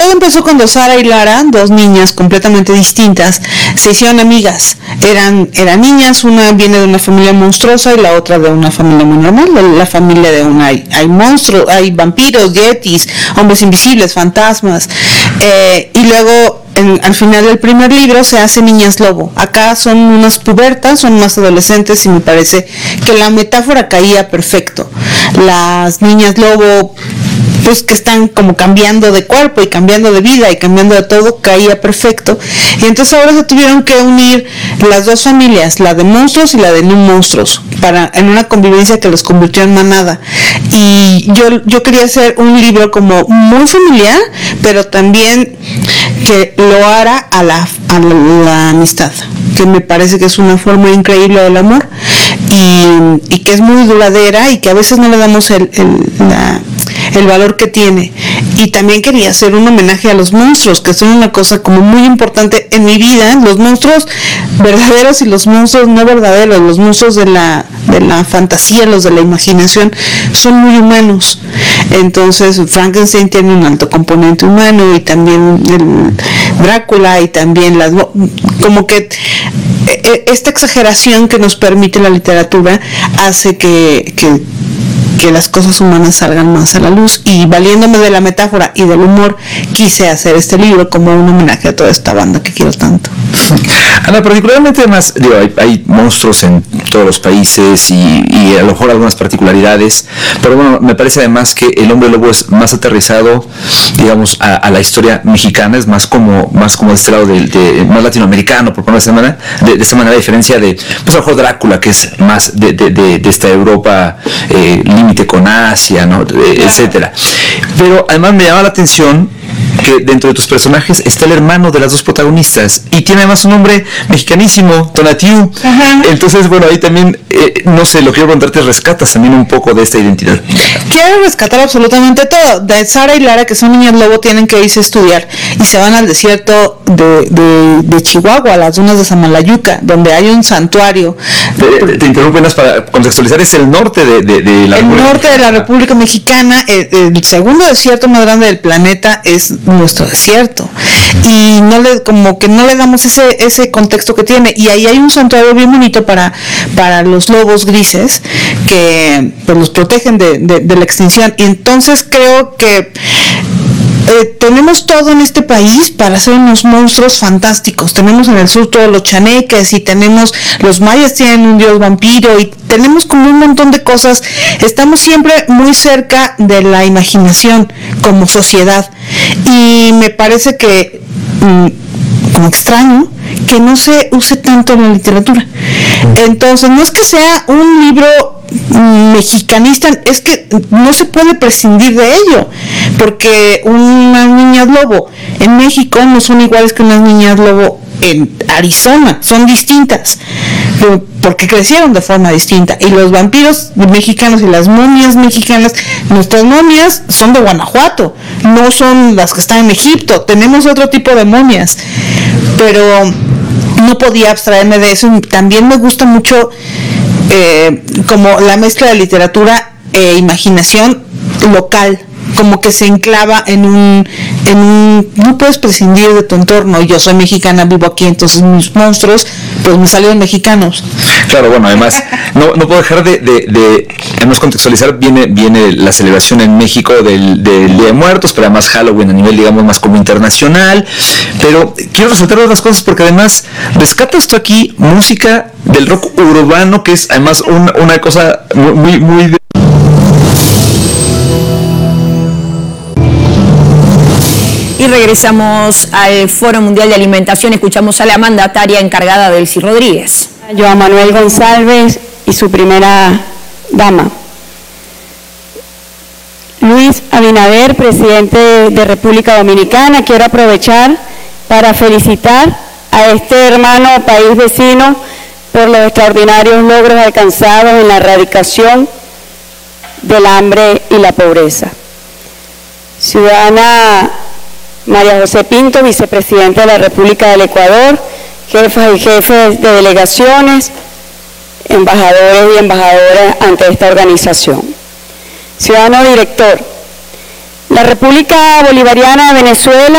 todo empezó cuando Sara y Lara, dos niñas completamente distintas, se hicieron amigas. Eran niñas, una viene de una familia monstruosa y la otra de una familia muy normal. La familia de una hay monstruos, hay vampiros, yetis, hombres invisibles, fantasmas. Y luego al final del primer libro se hace niñas lobo. Acá son unas pubertas, son más adolescentes, y me parece que la metáfora caía perfecto. Las niñas lobo, pues que están como cambiando de cuerpo y cambiando de vida y cambiando de todo, caía perfecto. Y entonces ahora se tuvieron que unir las dos familias, la de monstruos y la de no monstruos, en una convivencia que los convirtió en manada. Y yo quería hacer un libro como muy familiar, pero también que lo hará a la amistad, que me parece que es una forma increíble del amor, y que es muy duradera, y que a veces no le damos el valor que tiene. Y también quería hacer un homenaje a los monstruos, que son una cosa como muy importante en mi vida, los monstruos verdaderos y los monstruos no verdaderos. Los monstruos de la fantasía, los de la imaginación, son muy humanos. Entonces Frankenstein tiene un alto componente humano, y también el Drácula, y también como que esta exageración que nos permite la literatura hace que las cosas humanas salgan más a la luz, y valiéndome de la metáfora y del humor, quise hacer este libro como un homenaje a toda esta banda que quiero tanto. Ana, particularmente, además, hay monstruos en todos los países y a lo mejor algunas particularidades, pero bueno, me parece además que El Hombre Lobo es más aterrizado, digamos, a la historia mexicana, es más como de este lado más latinoamericano, por ponerlo de esta manera, a diferencia de, pues a lo mejor Drácula, que es más de esta Europa, límite con Asia, ¿no? Etcétera. Pero además me llama la atención que dentro de tus personajes está el hermano de las dos protagonistas, y tiene además un nombre mexicanísimo, Tonatiuh. Ajá. Entonces, bueno, ahí también, no sé, lo que quiero preguntarte, rescatas también un poco de esta identidad. Quiero rescatar absolutamente todo. De Sara y Lara, que son niñas lobo, tienen que irse a estudiar, y se van al desierto de Chihuahua, a las dunas de Samalayuca, donde hay un santuario. Te interrumpo para contextualizar, es el norte de la República. El norte de la República Mexicana. El segundo desierto más grande del planeta es nuestro desierto, y como que no le damos ese contexto que tiene. Y ahí hay un santuario bien bonito para los lobos grises, que pues los protegen de la extinción. Y entonces creo que tenemos todo en este país para hacer unos monstruos fantásticos. Tenemos en el sur todos los chaneques, y los mayas tienen un dios vampiro, y tenemos como un montón de cosas. Estamos siempre muy cerca de la imaginación como sociedad, y me parece que como extraño que no se use tanto en la literatura. Entonces, no es que sea un libro mexicanista, es que no se puede prescindir de ello, porque unas niñas lobo en México no son iguales que unas niñas lobo en Arizona, son distintas, porque crecieron de forma distinta. Y los vampiros mexicanos y las momias mexicanas, nuestras momias son de Guanajuato, no son las que están en Egipto. Tenemos otro tipo de momias, pero no podía abstraerme de eso. También me gusta mucho como la mezcla de literatura e imaginación local, como que se enclava en un no puedes prescindir de tu entorno. Yo soy mexicana, vivo aquí, entonces mis monstruos pues me salieron mexicanos. Claro, bueno, además no puedo dejar de además contextualizar, viene la celebración en México del Día de Muertos, pero además Halloween a nivel, digamos, más como internacional. Pero quiero resaltar otras cosas, porque además rescatas tú aquí música del rock urbano, que es además una cosa muy Y regresamos al Foro Mundial de Alimentación. Escuchamos a la mandataria encargada, Delcy Rodríguez. Joan Manuel González y su primera dama. Luis Abinader, presidente de República Dominicana. Quiero aprovechar para felicitar a este hermano país vecino por los extraordinarios logros alcanzados en la erradicación del hambre y la pobreza. Ciudadana María José Pinto, vicepresidenta de la República del Ecuador, jefas y jefes de delegaciones, embajadores y embajadoras ante esta organización. Ciudadano director, la República Bolivariana de Venezuela